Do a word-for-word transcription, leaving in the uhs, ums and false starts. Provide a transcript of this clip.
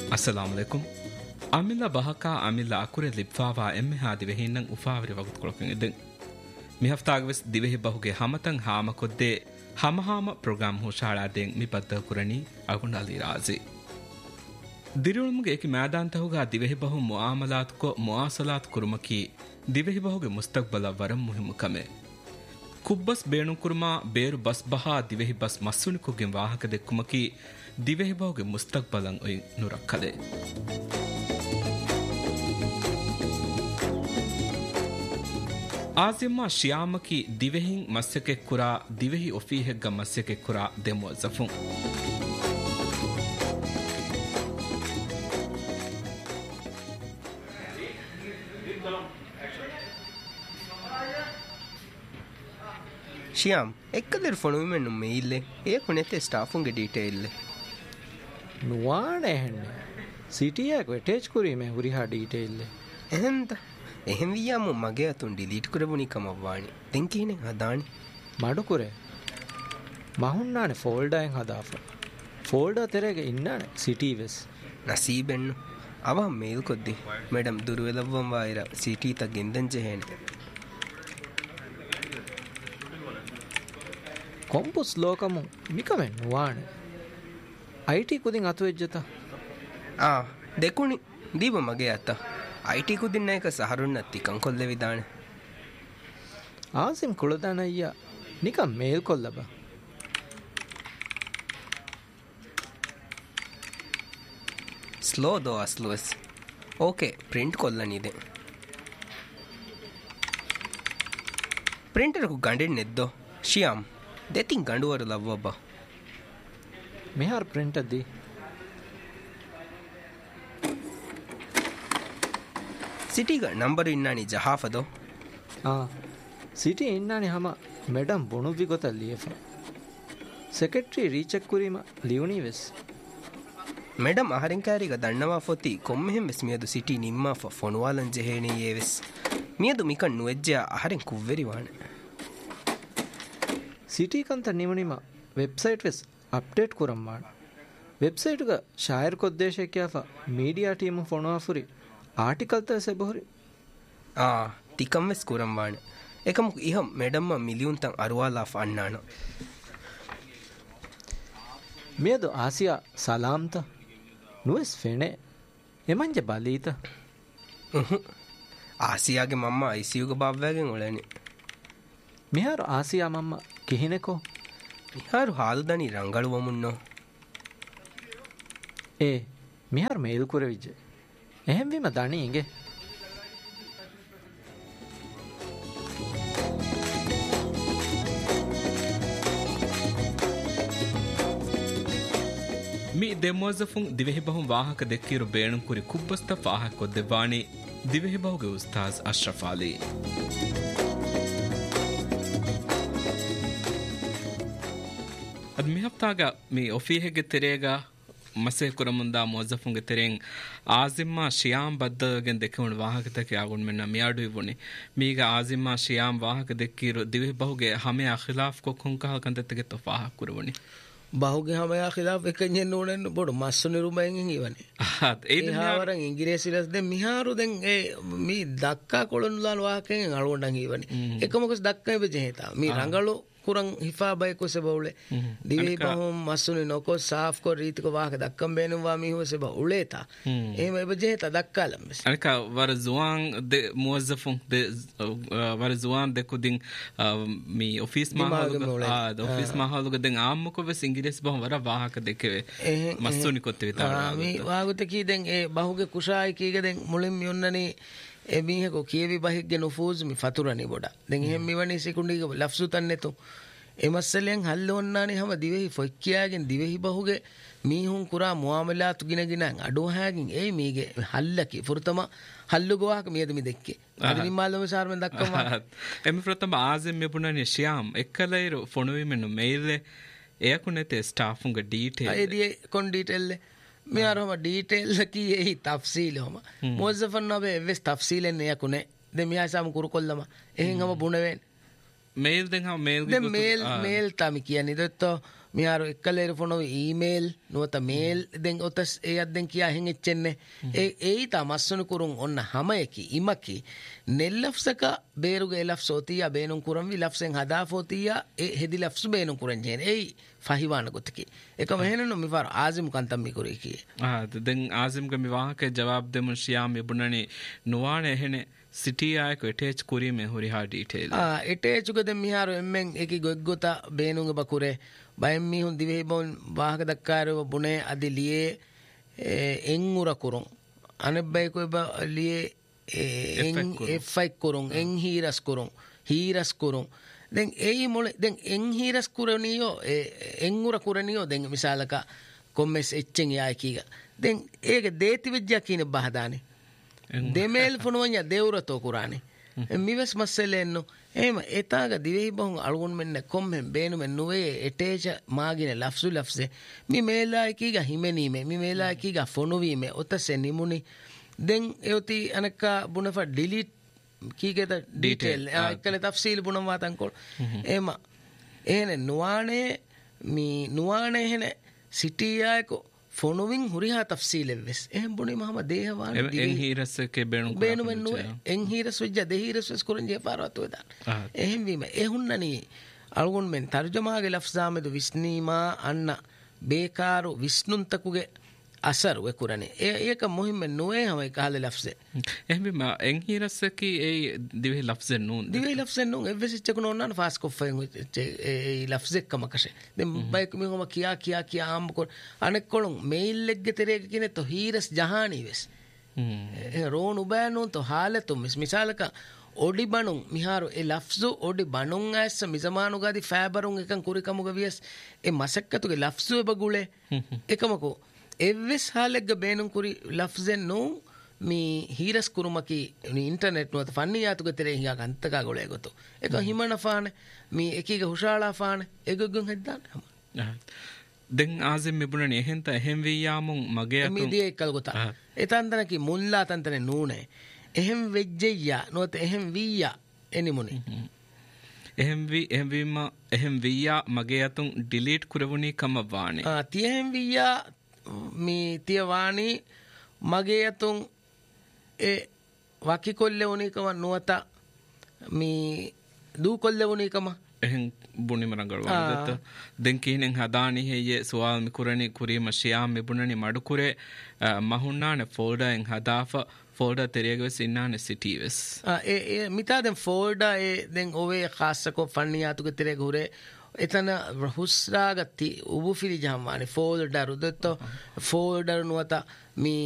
Assalamu alaikum. Amilla bahaka amilla akure lipfawa emme ha divehinnan ufavri wagut kolokken eden. Mi haftaagves divehi bahuge hamatan hama kodde hamahama program ho shala den mi padda kurani agundali razi. Dirulmuge eki madan tahuga divehi bahu muamalat ko muasalat kurumaki divehi bahuge mustaqbala waram muhim kame. Kubbas beenun kurma beeru bas baha divehi bas masuni kugen wahaka dekkumaki divehi bahuge mustaqbalan oy nurakkale. Azimma shiyamaki divehin masyake kura divehi ofihegga masyake kura demuwazzafun. Shyam, ekkadir phone mennu mail e kunete staffunge detail nuwane henne city ek attach kuri me huriha detail ehenda එහෙම වියම මගේ අතුන් delete කරවුනි කමවවානි දැන් කීනේ හදානි මඩු කුරේ මහුන්නානේ folder එකෙන් හදාපු folder තෙරේගේ ඉන්නානේ සිටි වෙස් නසීබෙන්නු අව mail කොද්දි madam දුරවෙලවම් වයිරා සිටි ත ගෙන්දන් ජෙහෙනේ compass ලෝකමු මිකමෙන් නුවානේ IT ಕುದಿන් අතු වෙජ්ජත ආ දෙකුණි දීව මගේ අත ಐಟಿ ಕುದಿන් නේක සහරුන් නැති කංකොල්ල විදාන ආසිම් කුලදාන අයියා නිකම් මේල් කොල්ලබ ස්ලෝ දෝ අස්ලුස් ඕකේ print කොල්ලනීද printer ಕು ಗಂಡೆನ್ ನೆದ್ದೋ ಶಿಯಾಮ್ දෙතින් ගඬුවර ලව්වබ්බා මෙහාර printer දී ಸಿಟಿಗ ನಂಬರ್ ಇನ್ನಾನಿ ಜಹಾಫದೋ ಆ city ಇನ್ನಾನಿ ಹಮ madam ಬೊಣುವಿ ಗೊತ್ತಲ್ಲಿಯಫ secretary recheck ಕುರಿಮ ಲಿಯುನಿ ವೆಸ್ madam ಅಹರಿಂಕಾರಿಗ ದಣ್ಣವಾ ಫೊತಿ ಕೊಮ್ಮೆಹೆಂ ವೆಸ್ ಮಿಯದು city ನಿಮ್ಮಾ ಫ ಫೊನುವಾಲನ್ ಜೆಹೇನಿ ಯೆವೆಸ್ ಮಿಯದು ಮಿಕನ್ ನುವೆಜ್ಜ ಅಹರಿನ್ ಕುವ್ವೆರಿ ವಾಣೆ ಸಿಟಿ ಕಂತ ನಿಮುನಿಮ ವೆಬ್ಸೈಟ್ ವೆಸ್ ಅಪ್ಡೇಟ್ ಕುರಂ ಮಾಡ ವೆಬ್ಸೈಟ್ ಗ ಶಾಯರ್ ಕೊದ್ದೇಶೆ ಕ್ಯಾಫ ಮೀಡಿಯಾ ಟೀಮ್ ಫೊನುವಾಫುರಿ ಆರ್ಟಿಕಲ್ ತ ಸೆಬಹುರಿ ಆ ತಿಕಂ ವೆಸ್ ಕುರಂ ವಾಣೆ ಏಕಮ ಇಹಂ ಮೇಡಮ್ಮ ಮಿಲಿಯನ್ ತಂ ಅರುವಾಲಾ ಫಣ್ಣಾಣ ಮೇದು ಆಸಿಯಾ ಸಲಾಮ್ತ ನುವೆಸ್ ಫೆಣೆ ಎಮಂಜೆ ಬಲೀತ ಆಸಿಯಾಗೆ ಮಮ್ಮ ಐಸಿಯುಗ ಬಾವ್ವಾಗೆನ್ ಒಳನಿ ಮಿಹಾರು ಆಸಿಯಾ ಮಮ್ಮ ಕಿಹಿನೆಕೋ ಮಿಹಾರು ಹಾಲ್ದನಿ ರಂಗಳುವಮುನ್ನೋ ಏ ಮಿಹಾರು ಮೇಲ್ ಕುರೆವಿಜ್ಜೆ එහෙම වීම දණී ඉගේ mi demuwazzafun divehi bahum wahaka dekkiru beenun kuri kubbasta wahaka koddewani divehi bahuge ustaz Ashraf Ali ad mi haftaga mi ofihege terega mase kuramunda muwazzafunge tereng azimma shiyam baddagen dekun wahakatake agun menna miadu ibuni miga azimma shiyam wahaka dekkiru divehi bahuge hamya khilaf ko khunka kantetege to wahak kurwuni bahuge hamya khilaf ekenyen nonen bodu massuniru mayen iwani hat e mihawaran ingiresilas den miharu den e mi dakka kolonulal wahaken alwondan iwani ekamokos dakka be jeheta mi rangalu kurang hifa bay ko se bawle divi bahum masuni noko saaf ko riti ko wahaka dakkam beenum wa mi ho se bawleta ehma ebe jeheta dakkalam mes anka war zuwan de muwazzafun de war zuwan de kudin mi office ma halu ah de office ma halu den aammu ko ves ingires bahum war wahaka dekeve masuni kotte vitara mi wagute ki den e bahuge kushai kige den mulim yonnani එමිහ කො කියවි බහිග්ගේ නුෆූස් මි ෆතුරනි බොඩ දැන් එහෙම මෙවනි සෙකුන්ඩික ලෆ්සු තන්නෙතු එමස්සලෙන් හල්ලොන්නානි හැම දිවෙහි ෆොක්කියාගෙන් දිවෙහි බහුගේ මීහුන් කුරා මුආමලාතු ගිනගින අඩෝ හැගින් ඒ මීගේ හල්ලකි ෆුර්තම හල්ලු ගෝහක මියද මි දෙක්කේ අදිනි මාල්ලම සාර්මෙන් දක්කම එමි ෆ්‍රතම ආසෙම් මෙපුණනි ශියාම් එක්කලයිරු ෆොනුවි මෙන්නු මෙයිල්ලේ එයකුනෙතේ ස්ටාෆුන්ගේ detail එදියේ කොන් detail मैं यार हम डिटेल की यही तफसील हम मुअज़्ज़फ़न नबे वेस तफसील ने यकुने दे मिया साम कुरकोल्लमा එහෙන් हम බුණවෙන් මේල් දෙන් හම මේල් දැන් මේල් මේල් තමයි කියන්නේ. ඒත් මිහාරු එක්කලේර ෆොනෝ ඊමේල් නුවත මේල් දෙන් ඔතස් ඒ අද්දෙන් කියා හෙන් එච්චෙන්නේ ඒ ඒයි තමස්සුණු කුරුන් ඔන්න හමයකි ඉමකි නෙල්ලෆ්සක බේරුගේ ලෆ්ස් ඔතියා බේනුන් කුරම් වි ලෆ්සෙන් හදා ෆොතියා ඒ හෙදි ලෆ්ස් බේනුන් කුරන් ජෙන ඒයි ෆහිවාන ගොතකි එක මෙහෙනු මිෆාර ආසිම් කන්තම් මි කුරේ කි ආ දෙන් ආසිම් ගේ මිවාහක ජවාබ් දෙමු ශියාම් ඉබුණනි නුවානේ එහෙනේ සිටි ආයක එටේච් කුරීමේ හොරි හා ඩීටේල් ආ එටේච් ගද මිහාරු එම්මෙන් එකි ගොග්ගොත බේනුන්ගේ බකුරේ බයෙන් මිහුන් දිවෙහි බොන් වාහක දක්කාරව බුනේ අදි ලියේ එන් උර කුරුන් අනෙබ්බයි කොයි ලියේ එන් එෆ්ఐ කුරුන් එන් හීරස් කුරුන් හීරස් කුරුන් දැන් ඒයි මොලේ දැන් එන් හීරස් කුරණියෝ එන් උර කුරණියෝ දැන් මිසාලක කොම්මස් එච්චෙන් යායි කීග දැන් ඒක දේති විද්‍යා කියන බහදානේ දෙමෙල් ෆොනෝඤ්ඤා දෙවරතෝ කුරානේ මිවස් මස්සලෙන්නු එහෙම එතාග දිවෙහි බහුන් අලුගුන් මෙන්න කොම්මෙන් බේනු මෙන් නුවේ එටේච මාගින ලෆ්සු ලෆ්සේ මි මේලායි කීග හිමෙනීමේ මි මේලායි කීග ෆොනුවීමේ ඔතසේ නිමුනි දැන් එයොති අනක බුනෆ ඩිලීට් කීගෙත ඩීටේල් එකල තෆ්සීල් බුනම් වාතන් කොල් එහෙම එහෙන නුවානේ මි නුවානේ එහෙන සිටියායකෝ ෆොනුවින් හුරිහා තෆ්සීලෙවස් එහෙම බුනි මහම දේහවාන එන් හීරස් එකේ බේනු බේනු මෙන්නු එන් හීරස් වෙජ්ජ දෙහීරස් වෙස් කුරන් ජේ පාරවතු වදා එහෙම වීම එහුන්නනි අලුගොන් මෙන් තර්ජමාගේ ලෆ්සාමෙදු විස්නීමා අන්න බේකාරු විස්නුන්තකුගේ අසර් वे कुरने ए एक मुहिम नुए हम कहले लफ्ज़ එහෙම එන් හීරස් එකේ ඒ දිවෙහි ලෆ්ස් නූන් දිවෙහි ලෆ්ස් නූන් එවස් චකුන ඔන්නන ෆාස් කොෆෙන් ඒ ලෆ්ස් එක කමකෂේ දැන් බයික් මිහම කියා කියා කියා ආම් කො අනෙක් කොළුන් මේල් එක්ගේ තෙරේක කිනේ તો හීරස් ජහානි වෙස් ඒ රෝන් උබෑනෝ તો હાලතු මිස් මිසාලක ඔඩි බණුන් මිහාරු ඒ ලෆ්සු ඔඩි බණුන් ඇස්ස මිසමානු ගාදි ෆෑබරුන් එකන් කුරිකමුග වියස් ඒ මසක්කතුගේ ලෆ්සු එබගුලේ එකමකෝ එවස් ಹಾಲೆಗ್ಗ ಬೇನುಂ ಕುರಿ ಲಫ್ಜೆನ್ ನೋ ಮೀ ಹೀರಸ್ ಕುರುಮಕಿ ನಿ ಇಂಟರ್ನೆಟ್ ನೋ ಫನ್ನಿ ಯಾತುಗ ತೆರೆ ಹಿಂಗ ಅಂತಕ ಗೊಳೆ ಗೊತ್ತು ಏಕ ಹಿಮಣ ಫಾನೆ ಮೀ ಎಕಿಗ ಹುಷಾಳ ಫಾನೆ ಎಗಗುಂ ಹೆದ್ದಾನೆ ದೆನ್ ಆಜಿಮ್ ಮಿಬುಣನಿ ಎಹೆಂತ ಎಹೆಂ ವಿಯಾಮುಂ ಮಗೆ ಮಿ ದಿ ಎಕಲ್ ಗೊತ್ತಾ ಎತಂದನಕಿ ಮುಲ್ಲಾ ತಂತನೆ ನೂನೆ ಎಹೆಂ ವೆಜ್ಜೆಯ್ಯ ನೋತ ಎಹೆಂ ವಿಯಾ ಎನಿ ಮುನಿ එහෙම් වී එහෙම් වීම එහෙම් වියා මගේ අතුන් ඩිලීට් කරවුණී කම වානේ ආ තියෙම් වියා මී තියවානි මගේ අතුන් ඒ වකි කොල්ලේ උණීකම නුවත මී දූ කොල්ලේ උණීකම එහෙන් බුනි මරංගල වදත දෙන් කීනෙන් හදානි හේයේ සුවාල් මිකුරණි කුරීම ශියාම් මිබුණනි මඩු කුරේ මහුන්නානේ ෆෝල්ඩර් එන් හදාෆා ෆෝල්ඩර් තෙරියගස් ඉන්නානේ සිටිවස් ආ ඒ ඒ මිතා දැන් ෆෝල්ඩර් ඒ දැන් ඔවේ ખાસකෝ ෆන්නියාතුගේ තෙරේග හුරේ එතන හුස්රාගති උබු ෆිලි ජම්මානේ ෆෝල්ඩර් උදත්ත ෆෝල්ඩර් නුවත මී